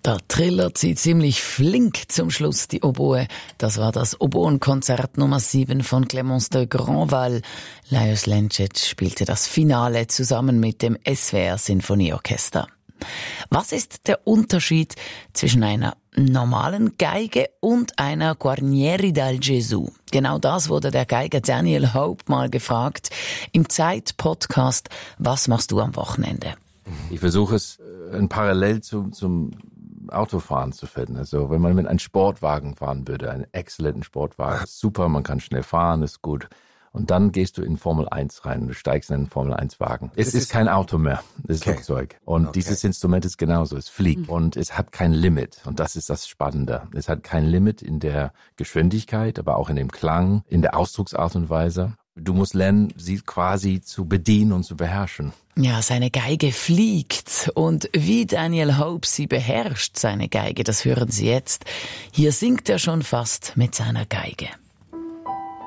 Der Triller zieht ziemlich flink zum Schluss die Oboe. Das war das Oboenkonzert Nummer 7 von Clémence de Grandval. Lajos Lencic spielte das Finale zusammen mit dem SWR Sinfonieorchester. Was ist der Unterschied zwischen einer normalen Geige und einer Guarnieri dal Gesù? Genau das wurde der Geiger Daniel Hope mal gefragt im Zeit-Podcast „Was machst du am Wochenende?". Ich versuche es ein Parallel zum Autofahren zu finden. Also wenn man mit einem Sportwagen fahren würde, einen exzellenten Sportwagen, super, man kann schnell fahren, ist gut. Und dann gehst du in Formel 1 rein und du steigst in einen Formel 1 Wagen. Es ist kein Auto mehr, es ist Flugzeug. Und dieses Instrument ist genauso, es fliegt. Und es hat kein Limit. Und das ist das Spannende. Es hat kein Limit in der Geschwindigkeit, aber auch in dem Klang, in der Ausdrucksart und Weise. Du musst lernen, sie quasi zu bedienen und zu beherrschen. Ja, seine Geige fliegt. Und wie Daniel Hope sie beherrscht, seine Geige, das hören Sie jetzt. Hier singt er schon fast mit seiner Geige.